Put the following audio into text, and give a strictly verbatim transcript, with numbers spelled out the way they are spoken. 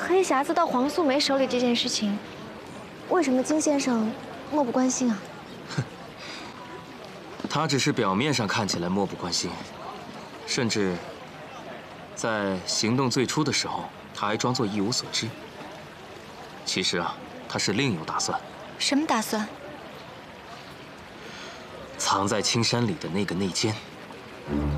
黑匣子到黄素梅手里这件事情，为什么金先生漠不关心啊？ 哼，他只是表面上看起来漠不关心，甚至在行动最初的时候，他还装作一无所知。其实啊，他是另有打算。 什么打算？ 藏在青山里的那个内奸。